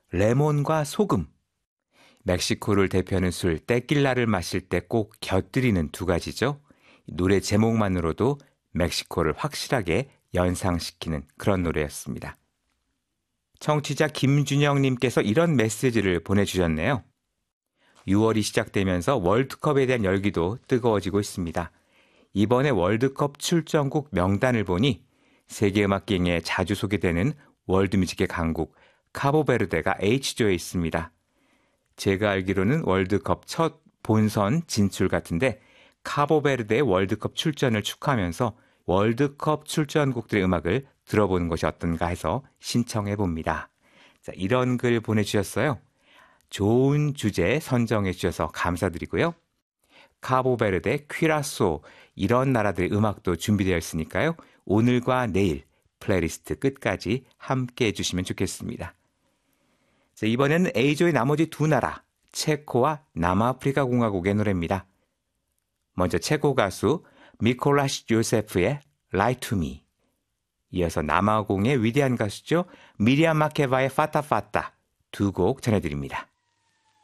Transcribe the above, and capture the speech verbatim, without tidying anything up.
레몬과 소금. 멕시코를 대표하는 술 테킬라를 마실 때 꼭 곁들이는 두 가지죠. 노래 제목만으로도 멕시코를 확실하게 연상시키는 그런 노래였습니다. 청취자 김준영님께서 이런 메시지를 보내주셨네요. 유월이 시작되면서 월드컵에 대한 열기도 뜨거워지고 있습니다. 이번에 월드컵 출전국 명단을 보니 세계음악기행에 자주 소개되는 월드뮤직의 강국 카보베르데가 H조에 있습니다. 제가 알기로는 월드컵 첫 본선 진출 같은데 카보베르데의 월드컵 출전을 축하하면서 월드컵 출전국들의 음악을 들어보는 것이 어떤가 해서 신청해 봅니다. 자, 이런 글 보내주셨어요. 좋은 주제 선정해 주셔서 감사드리고요. 카보베르데, 퀴라소 이런 나라들의 음악도 준비되어 있으니까요. 오늘과 내일 플레이리스트 끝까지 함께 해주시면 좋겠습니다. 자, 이번에는 A조의 나머지 두 나라, 체코와 남아프리카 공화국의 노래입니다. 먼저 체코 가수 미콜라시 요세프의 Lie to Me, 이어서 남아공의 위대한 가수죠. 미리암 마케바의 파타 파타 두 곡 전해드립니다.